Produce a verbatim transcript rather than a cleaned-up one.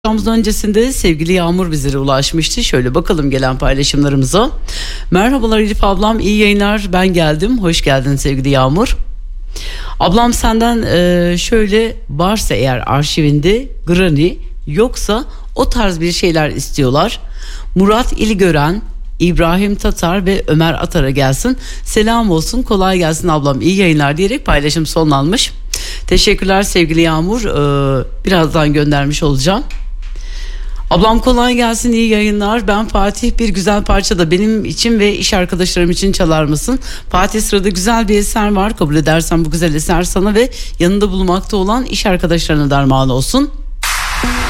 Programımızın öncesinde sevgili Yağmur bizlere ulaşmıştı. Şöyle bakalım gelen paylaşımlarımıza. Merhabalar Elif ablam, iyi yayınlar, ben geldim. Hoş geldin sevgili Yağmur. Ablam senden e, şöyle varsa eğer arşivinde Granny, yoksa o tarz bir şeyler istiyorlar. Murat İlgören, İbrahim Tatar ve Ömer Atar'a gelsin. Selam olsun, kolay gelsin ablam, iyi yayınlar diyerek paylaşım sonlanmış. Teşekkürler sevgili Yağmur. Ee, birazdan göndermiş olacağım. Ablam kolay gelsin, iyi yayınlar. Ben Fatih, bir güzel parça da benim için ve iş arkadaşlarım için çalar mısın? Fatih, sırada güzel bir eser var. Kabul edersen bu güzel eser sana ve yanında bulunmakta olan iş arkadaşlarına derman olsun.